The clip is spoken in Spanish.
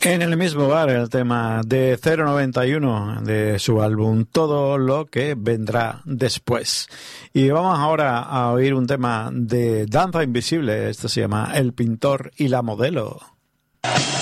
En el mismo bar, el tema de 091 de su álbum Todo lo que vendrá después. Y vamos ahora a oír un tema de Danza Invisible. Esto se llama El pintor y la modelo.